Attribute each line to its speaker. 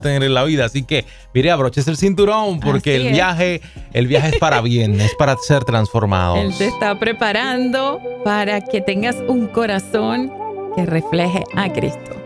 Speaker 1: tener en la vida. Así que, mire, abróchese el cinturón porque el viaje es para bien, es para ser transformados.
Speaker 2: Él te está preparando para que tengas un corazón que refleje a Cristo.